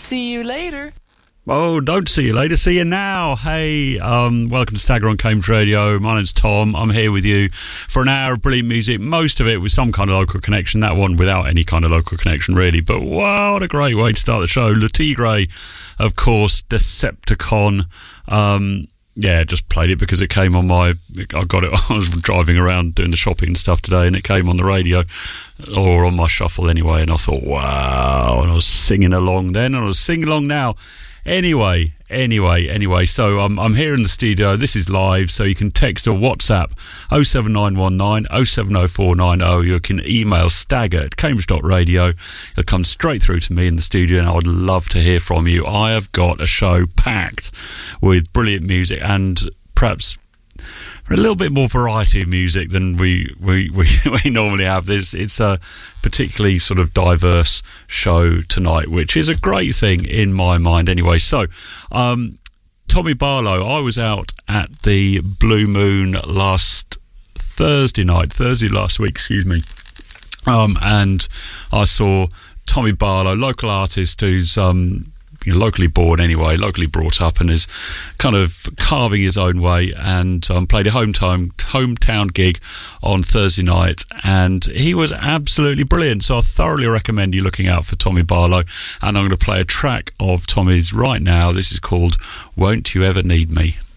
See you later. Oh, don't see you later. See you now. Hey, welcome to Stagger on Cambridge Radio. My name's Tom. I'm here with you for an hour of brilliant music. Most of it with some kind of local connection. That one without any kind of local connection, really. But wow, what a great way to start the show. Le Tigre, of course, Decepticon. Yeah, just played it because it came on my... I got it. I was driving around doing the shopping and stuff today, and it came on the radio, or on my shuffle anyway, and I thought, wow, and I was singing along then, and I was singing along now. Anyway, so I'm here in the studio. This is live, so you can text or WhatsApp 07919 070490. You can email stagger@cambridge.radio. It'll come straight through to me in the studio, and I would love to hear from you. I have got a show packed with brilliant music and perhaps a little bit more variety of music than we normally have. It's a particularly sort of diverse show tonight, which is a great thing in my mind anyway. So, Tommy Barlow, I was out at the Blue Moon Thursday last week, and I saw Tommy Barlow, local artist who's locally born anyway, locally brought up, and is kind of carving his own way, and played a hometown gig on Thursday night, and he was absolutely brilliant. So I thoroughly recommend you looking out for Tommy Barlow, and I'm going to play a track of Tommy's right now. This is called Won't You Ever Need Me.